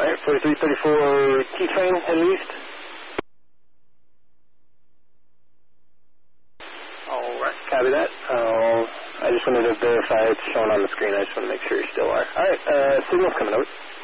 Alright, 4334 T-Train, heading east. Alright, copy that. I just wanted to verify it's shown on the screen. I just want to make sure you still are. Alright, signal's coming out.